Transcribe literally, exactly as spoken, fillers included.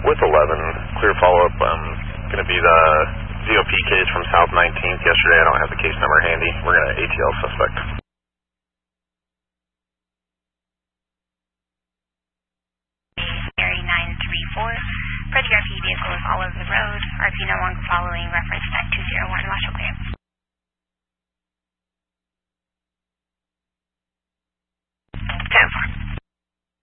with eleven, clear follow-up. Um, going to be the Z O P case from South nineteenth yesterday. I don't have the case number handy. We're going to A T L suspect. Gary nine three four. For the R P vehicle is all over the road. R P no longer following reference at two zero one Washington.